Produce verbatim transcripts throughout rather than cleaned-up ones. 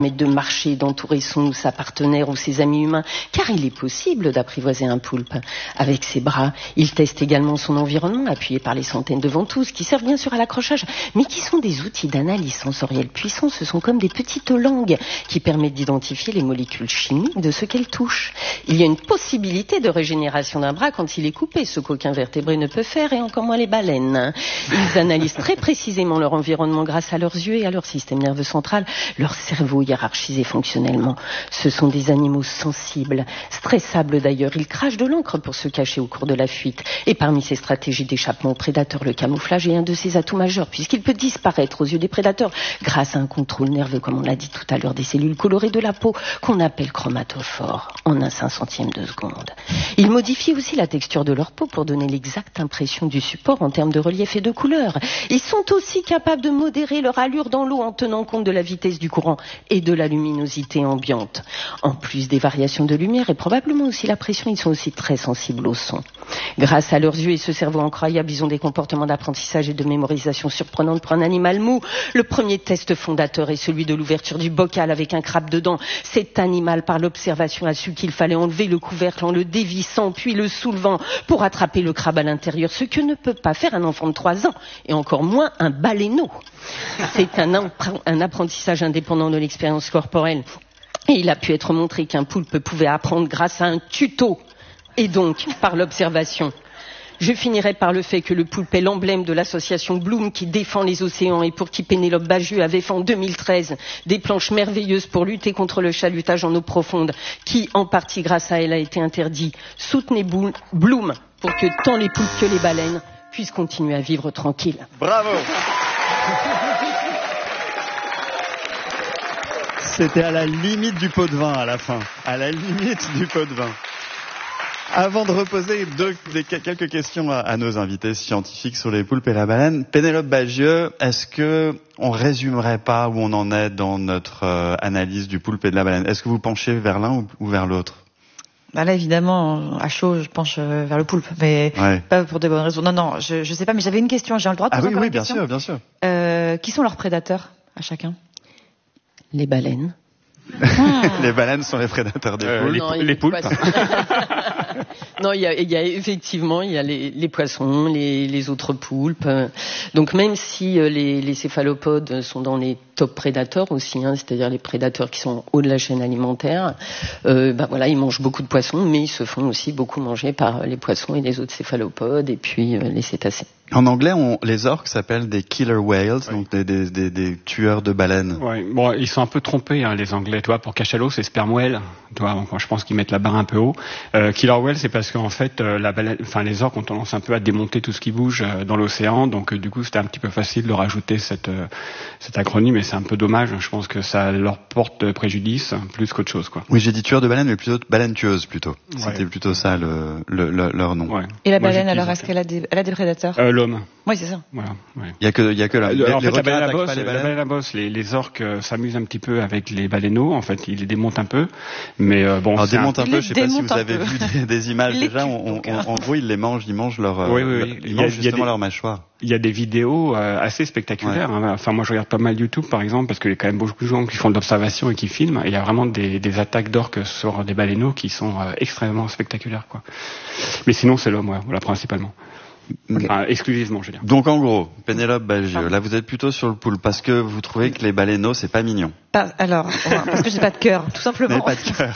de marcher, d'entourer son ou sa partenaire ou ses amis humains, car il est possible d'apprivoiser un poulpe avec ses bras. Il teste également son environnement, appuyé par les centaines de ventouses, qui servent bien sûr à l'accrochage, mais qui sont des outils d'analyse sensorielle puissants. Ce sont comme des petites langues qui permettent d'identifier les molécules chimiques de ce qu'elles touchent. Il y a une possibilité de régénération d'un bras quand il est coupé, ce qu'aucun vertébré ne peut faire, et encore moins les baleines. Ils analysent très précisément leur environnement grâce à leurs yeux et à leur système nerveux central, leur cerveau hiérarchisé fonctionnellement. Ce sont des animaux sensibles, stressables d'ailleurs. Ils crachent de l'encre pour se cacher au cours de la fuite. Et parmi ces stratégies d'échappement au prédateur, le camouflage est un de ses atouts majeurs, puisqu'il peut disparaître aux yeux des prédateurs grâce à un contrôle nerveux, comme on l'a dit tout à l'heure, des cellules colorées de la peau qu'on appelle chromatophores, en un cinq centième de seconde. Ils modifient aussi la texture de leur peau pour donner l'exacte impression du support en termes de relief et de couleur. Ils sont aussi capables de modérer leur allure dans l'eau en tenant compte de la vitesse du courant et de la luminosité ambiante. En plus des variations de lumière et probablement aussi la pression, ils sont aussi très sensibles au son. Grâce à leurs yeux et ce cerveau incroyable, ils ont des comportements d'apprentissage et de mémorisation surprenantes pour un animal mou. Le premier test fondateur est celui de l'ouverture du bocal avec un crabe dedans. Cet animal, par l'observation, a su qu'il fallait enlever le couvercle en le dévissant, puis le soulevant pour attraper le crabe à l'intérieur, ce que ne peut pas faire un enfant de trois ans, et encore moins un baleineau. C'est un, un apprentissage indépendant de l'expérience corporelle. Et il a pu être montré qu'un poulpe pouvait apprendre grâce à un tuto, et donc par l'observation. Je finirai par le fait que le poulpe est l'emblème de l'association Bloom qui défend les océans et pour qui Pénélope Bagieux avait fait en deux mille treize des planches merveilleuses pour lutter contre le chalutage en eau profonde, qui, en partie grâce à elle, a été interdit. Soutenez Bloom pour que tant les poulpes que les baleines puissent continuer à vivre tranquilles. Bravo. C'était à la limite du pot de vin à la fin. À la limite du pot de vin. Avant de reposer deux, des, quelques questions à, à nos invités scientifiques sur les poulpes et la baleine, Pénélope Bagieux, est-ce que on résumerait pas où on en est dans notre euh, analyse du poulpe et de la baleine? Est-ce que vous penchez vers l'un ou, ou vers l'autre? Bah là, évidemment, à chaud, je penche vers le poulpe, mais ouais. Pas pour des bonnes raisons. Non, non, je, je sais pas, mais j'avais une question. J'ai le droit de poser Ah oui, encore oui, une bien question sûr, bien sûr. Euh, qui sont leurs prédateurs à chacun? Les baleines. Ah. Les baleines sont les prédateurs des euh, poules. Les, non, les poulpes. Non, il y a, il y a effectivement, il y a les, les poissons, les, les autres poulpes. Donc même si les, les céphalopodes sont dans les top prédateurs aussi, hein, c'est-à-dire les prédateurs qui sont en haut de la chaîne alimentaire, euh, bah voilà, ils mangent beaucoup de poissons, mais ils se font aussi beaucoup manger par les poissons et les autres céphalopodes et puis euh, les cétacés. En anglais, on, les orques s'appellent des killer whales, oui. donc des, des, des, des tueurs de baleines. Ouais, bon, ils sont un peu trompés, hein, les Anglais. Tu vois, pour cachalot, c'est sperm whale. Tu vois, je pense qu'ils mettent la barre un peu haut. Euh, killer whale, c'est parce qu'en fait, euh, la baleine, enfin, les orques ont tendance un peu à démonter tout ce qui bouge euh, dans l'océan. Donc, euh, du coup, c'était un petit peu facile de rajouter cette, euh, cet acronyme, et c'est un peu dommage. Je pense que ça leur porte préjudice plus qu'autre chose, quoi. Oui, j'ai dit tueur de baleine, mais plutôt baleine tueuse, plutôt. Ouais. C'était plutôt ça le, le, le leur nom. Ouais. Et la baleine, alors, est-ce qu'elle a des, elle a des prédateurs? euh, L'homme. Oui, c'est ça. Voilà, ouais. Il y a que, il y a que la, les, en fait, les la baleine à bosse, bosse, les la baleine à bosse, les, les orques euh, s'amusent un petit peu avec les baleineaux. En fait, ils les démontent un peu, mais euh, bon. Alors démontent un, un peu. Je sais pas si vous avez peu. vu des, des images déjà. On, on, en gros, ils les mangent, ils mangent leur, oui, oui, oui. ils mangent justement leur mâchoire. Il y a des vidéos euh, assez spectaculaires. Ouais. Hein. Enfin, moi, je regarde pas mal YouTube, par exemple, parce qu'il y a quand même beaucoup de gens qui font de l'observation et qui filment. Et il y a vraiment des, des attaques d'orques sur des baleineaux qui sont euh, extrêmement spectaculaires, quoi. Mais sinon, c'est l'homme, ouais, voilà, principalement. Okay. Enfin, exclusivement, je veux dire. Donc, en gros, Pénélope Bagieux, là, vous êtes plutôt sur le poulpe parce que vous trouvez que les baleineaux, c'est pas mignon. Pas, alors, parce que j'ai pas de cœur, tout simplement. Vous n'avez pas de cœur.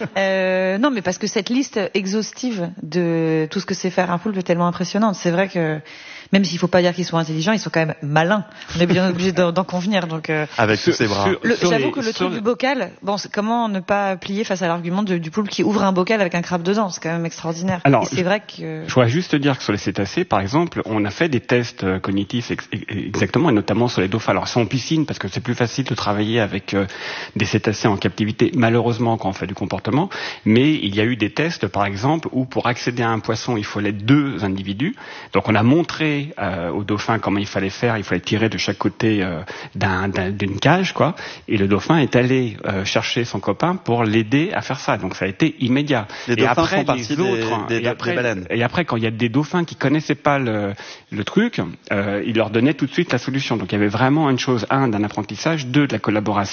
euh, non, mais parce que cette liste exhaustive de tout ce que c'est faire un poulpe est tellement impressionnante. C'est vrai que, même s'il faut pas dire qu'ils sont intelligents, ils sont quand même malins. On est bien obligé d'en, d'en convenir. Donc, euh, avec tous ses bras. Le, j'avoue que le truc du bocal, bon, c'est comment ne pas plier face à l'argument de, du poulpe qui ouvre un bocal avec un crabe dedans. C'est quand même extraordinaire. Alors, et c'est vrai que. Je voudrais juste te dire que sur les cétacés, par exemple, on a fait des tests cognitifs ex- exactement, et notamment sur les dauphins. Alors, c'est en piscine parce que c'est plus facile de travailler avec euh, des cétacés en captivité, malheureusement, quand on fait du comportement. Mais il y a eu des tests, par exemple, où pour accéder à un poisson, il fallait deux individus. Donc, on a montré euh, aux dauphins comment il fallait faire. Il fallait tirer de chaque côté euh, d'un, d'un, d'une cage, quoi. Et le dauphin est allé euh, chercher son copain pour l'aider à faire ça. Donc, ça a été immédiat. Les et dauphins après, font partie les autres, des, des, et après, des baleines. Et après, quand il y a des dauphins qui connaissaient pas le, le truc, euh, il leur donnait tout de suite la solution. Donc, il y avait vraiment une chose, un, d'un apprentissage, deux, de la collaboration.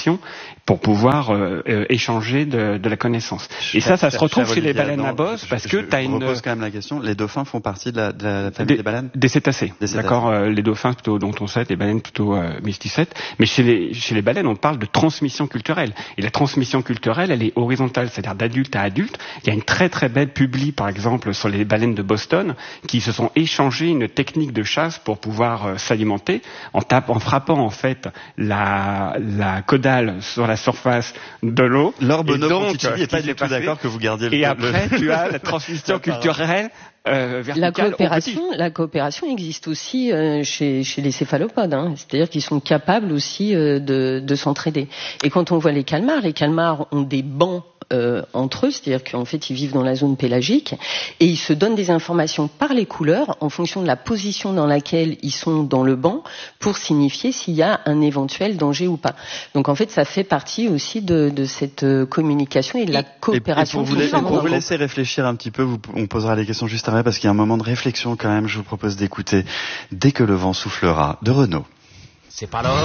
interaction pour pouvoir euh, euh, échanger de, de la connaissance. Et ça, ça se retrouve chez les baleines à bosse parce que tu as une... Je repose quand même la question. Les dauphins font partie de la, de la famille des, des baleines? Des cétacés. Des cétacés. D'accord. Euh, les dauphins plutôt odontoncètes, les baleines plutôt euh, mysticètes. Mais chez les, chez les baleines, on parle de transmission culturelle. Et la transmission culturelle, elle est horizontale, c'est-à-dire d'adulte à adulte. Il y a une très très belle publi, par exemple, sur les baleines de Boston, qui se sont échangées une technique de chasse pour pouvoir euh, s'alimenter en, tape, en frappant en fait la, la caudale sur la surface de l'eau. Laure Bonneau donc, n'est pas du tout d'accord que vous gardiez le... Et après, le... tu as la transmission culturelle euh, verticale. La coopération, la coopération existe aussi euh, chez, chez les céphalopodes, hein. C'est-à-dire qu'ils sont capables aussi euh, de, de s'entraider. Et quand on voit les calmars, les calmars ont des bancs Euh, entre eux, c'est-à-dire qu'en fait ils vivent dans la zone pélagique et ils se donnent des informations par les couleurs en fonction de la position dans laquelle ils sont dans le banc pour signifier s'il y a un éventuel danger ou pas. Donc en fait ça fait partie aussi de, de cette communication et de la coopération. Et, et pour, vous, la, pour vous laisser réfléchir un petit peu, vous, on posera les questions juste après parce qu'il y a un moment de réflexion quand même, je vous propose d'écouter Dès que le vent soufflera de Renaud. C'est pas là.